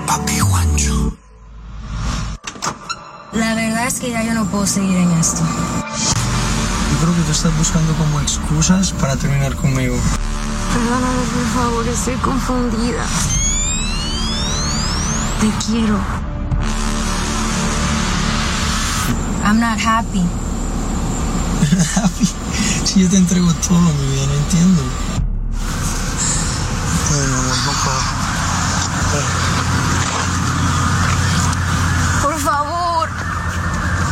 Papi Juancho. La verdad es que ya yo no puedo seguir en esto. Yo creo que tú estás buscando como excusas para terminar conmigo. Perdóname, por favor, estoy confundida. Te quiero. I'm not happy. Happy. Si yo te entrego todo, mi vida, no entiendo.